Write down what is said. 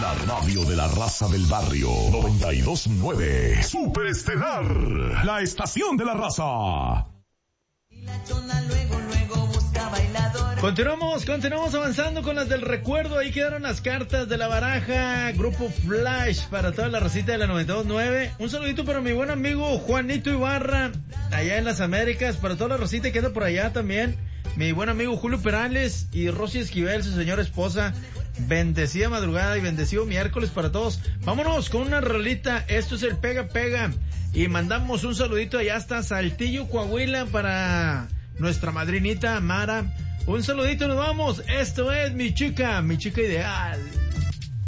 La radio de la raza del barrio. 92.9. Superestelar. La estación de la raza. Y la chona luego busca bailador. Continuamos avanzando con las del recuerdo. Ahí quedaron las cartas de la baraja Grupo Flash para toda la racita de la 92.9. Un saludito para mi buen amigo Juanito Ibarra, allá en las Américas, para toda la racita que anda por allá también. Mi buen amigo Julio Perales y Rosy Esquivel, su señora esposa. Bendecida madrugada y bendecido miércoles para todos. Vámonos con una rolita. Esto es el Pega Pega. Y mandamos un saludito allá hasta Saltillo, Coahuila, para nuestra madrinita Mara. Un saludito, nos vamos. Esto es mi chica ideal.